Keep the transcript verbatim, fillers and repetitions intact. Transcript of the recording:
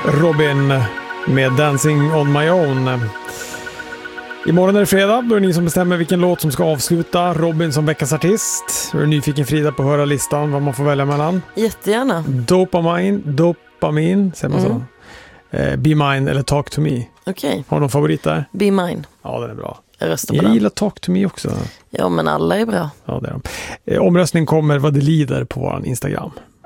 Robin med Dancing on my own. Imorgon är det fredag, då är det ni som bestämmer vilken låt som ska avsluta Robin som veckans artist. Är du nyfiken, Frida, på att höra listan, vad man får välja mellan? Jättegärna. Dopamine, dopamin, säger man mm. så? Eh, Be Mine eller Talk to Me. Okej. Okay. Har du någon favorit där? Be Mine. Ja, den är bra. Jag röstar på Jag den. gillar Talk to Me också. Ja, men alla är bra. Ja, det är de. Eh, omröstning kommer vad det lider på vår Instagram.